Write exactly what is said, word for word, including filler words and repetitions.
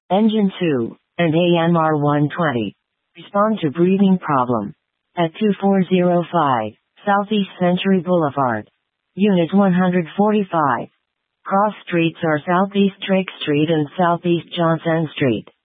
Engine two, and A M R one twenty. Respond to breathing problem. At two four zero five, Southeast Century Boulevard. Unit one forty-five. Cross streets are Southeast Drake Street and Southeast Johnson Street.